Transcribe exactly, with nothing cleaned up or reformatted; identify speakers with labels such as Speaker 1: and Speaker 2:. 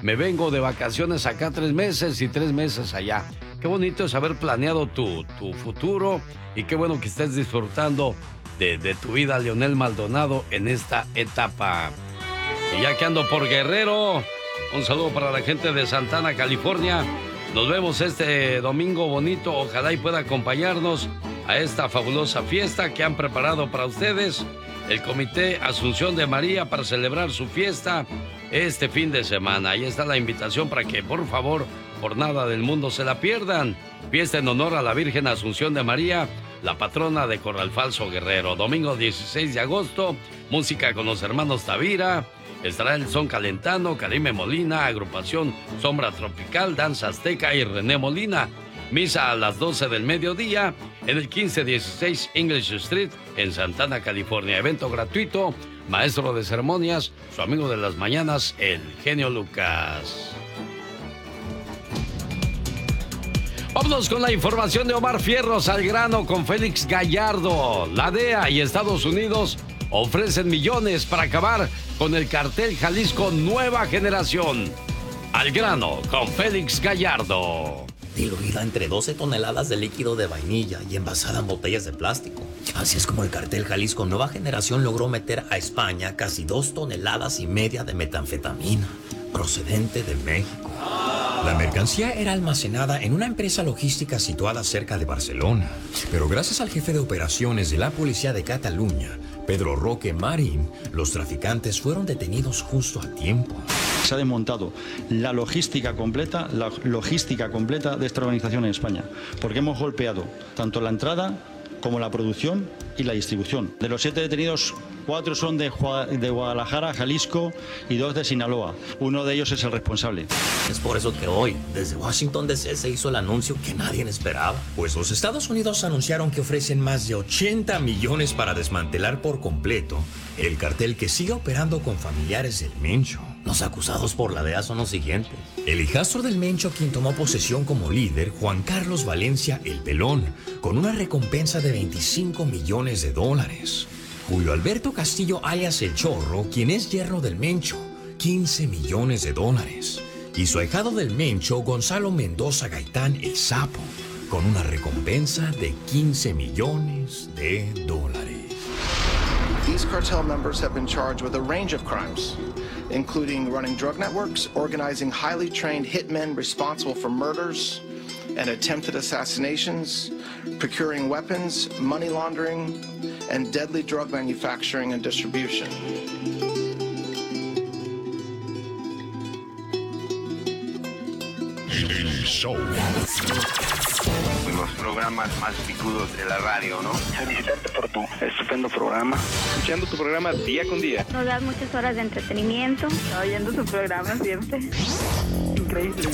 Speaker 1: me vengo de vacaciones acá tres meses y tres meses allá. Qué bonito es haber planeado tu, tu futuro y qué bueno que estés disfrutando de, de tu vida, Leonel Maldonado, en esta etapa. Y ya que ando por Guerrero, un saludo para la gente de Santana, California. Nos vemos este domingo bonito. Ojalá y pueda acompañarnos a esta fabulosa fiesta que han preparado para ustedes el Comité Asunción de María para celebrar su fiesta este fin de semana. Ahí está la invitación para que, por favor, por nada del mundo se la pierdan. Fiesta en honor a la Virgen Asunción de María, la patrona de Corral Falso, Guerrero. Domingo dieciséis de agosto, música con los hermanos Tavira. Estará el Son Calentano, Karime Molina, agrupación Sombra Tropical, Danza Azteca y René Molina. Misa a las doce del mediodía en el quince dieciséis English Street en Santana, California. Evento gratuito, maestro de ceremonias, su amigo de las mañanas, el genio Lucas. Vámonos con la información de Omar Fierros al grano con Félix Gallardo. La D E A y Estados Unidos ofrecen millones para acabar con el cartel Jalisco Nueva Generación. Al grano con Félix Gallardo.
Speaker 2: Diluida entre doce toneladas de líquido de vainilla y envasada en botellas de plástico. Así es como el cartel Jalisco Nueva Generación logró meter a España casi dos toneladas y media de metanfetamina, procedente de México. La mercancía era almacenada en una empresa logística situada cerca de Barcelona, pero gracias al jefe de operaciones de la Policía de Cataluña, Pedro Roque Marín, los traficantes fueron detenidos justo a tiempo.
Speaker 3: Se ha desmontado la logística completa, la logística completa de esta organización en España, porque hemos golpeado tanto la entrada como la producción y la distribución. De los siete detenidos, cuatro son de, de Guadalajara, Jalisco y dos de Sinaloa. Uno de ellos es el responsable.
Speaker 2: Es por eso que hoy, desde Washington D C, se hizo el anuncio que nadie esperaba. Pues los Estados Unidos anunciaron que ofrecen más de ochenta millones para desmantelar por completo el cartel que sigue operando con familiares del Mencho. Los acusados por la D E A son los siguientes. El hijastro del Mencho, quien tomó posesión como líder, Juan Carlos Valencia el Pelón, con una recompensa de veinticinco millones de dólares. Julio Alberto Castillo, alias El Chorro, quien es yerno del Mencho, quince millones de dólares. Y su ahijado del Mencho, Gonzalo Mendoza Gaitán el Sapo, con una recompensa de quince millones de dólares.
Speaker 4: These cartel members have been charged with a range of crimes, including running drug networks, organizing highly trained hitmen responsible for murders and attempted assassinations, procuring weapons, money laundering, and deadly drug manufacturing and distribution.
Speaker 5: El show. Los programas más picudos de la radio, ¿no? Felicitarte por tu estupendo programa.
Speaker 6: Escuchando tu programa día con día.
Speaker 7: Nos das muchas horas de entretenimiento.
Speaker 8: Oyendo tu programa siempre. Increíble.